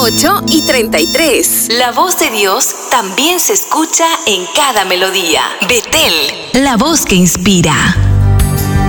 8:33. La voz de Dios también se escucha en cada melodía. Betel, la voz que inspira.